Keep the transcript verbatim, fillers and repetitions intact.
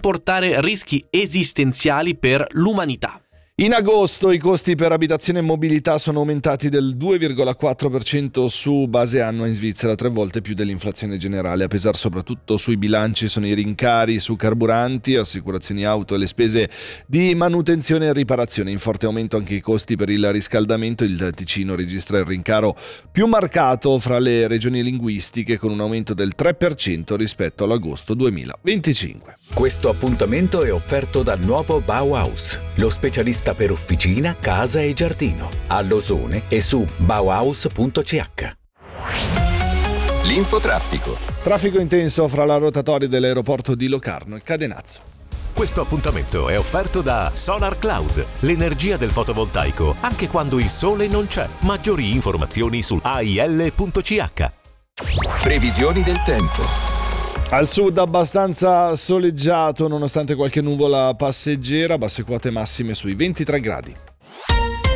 comportare rischi esistenziali per l'umanità. In agosto i costi per abitazione e mobilità sono aumentati del due virgola quattro per cento su base annua in Svizzera, tre volte più dell'inflazione generale. A pesare soprattutto sui bilanci sono i rincari su carburanti, assicurazioni auto e le spese di manutenzione e riparazione. In forte aumento anche i costi per il riscaldamento. Il Ticino registra il rincaro più marcato fra le regioni linguistiche, con un aumento del tre per cento rispetto all'agosto duemilaventicinque. Questo appuntamento è offerto dal nuovo Bauhaus, lo specialista per officina, casa e giardino, a Losone e su bauhaus punto c h. L'infotraffico. Traffico intenso fra la rotatoria dell'aeroporto di Locarno e Cadenazzo. Questo appuntamento è offerto da Solar Cloud, l'energia del fotovoltaico anche quando il sole non c'è. Maggiori informazioni su a i l punto c h. Previsioni del tempo. Al sud abbastanza soleggiato nonostante qualche nuvola passeggera, basse quote massime sui ventitré gradi.